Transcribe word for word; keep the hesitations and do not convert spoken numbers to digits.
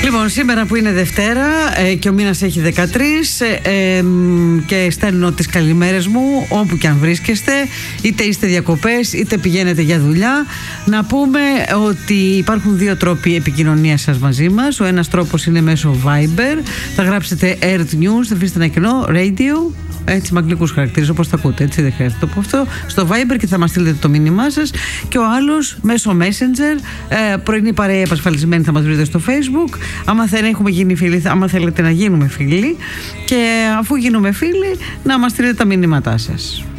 Λοιπόν, σήμερα που είναι Δευτέρα ε, και ο μήνας έχει δεκατρείς ε, ε, και στέλνω τις καλημέρες μου όπου και αν βρίσκεστε, είτε είστε διακοπές είτε πηγαίνετε για δουλειά. Να πούμε ότι υπάρχουν δύο τρόποι επικοινωνίας σας μαζί μας. Ο ένας τρόπος είναι μέσω Viber. Θα γράψετε Earth News, θα αφήσετε ένα κενό Radio, έτσι με αγγλικούς χαρακτήρες όπως τα ακούτε, έτσι δεν χρειάζεται το πω αυτό, στο Viber και θα μας στείλετε το μήνυμά σας. Και ο άλλος μέσω Messenger, ε, πρωινή παρέα επασφαλισμένη, θα μας βρείτε στο Facebook. Άμα, δεν έχουμε γίνει φίλοι, άμα θέλετε να γίνουμε φίλοι, και αφού γίνουμε φίλοι να μας στείλετε τα μήνυματά σας.